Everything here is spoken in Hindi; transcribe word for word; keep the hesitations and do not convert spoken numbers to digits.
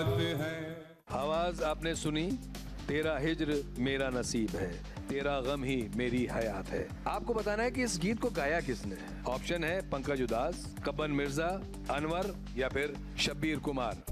आवाज आपने सुनी, तेरा हिज्र मेरा नसीब है, तेरा गम ही मेरी हयात है। आपको बताना है कि इस गीत को गाया किसने। ऑप्शन है पंकज उदास, कब्बन मिर्जा, अनवर या फिर शब्बीर कुमार।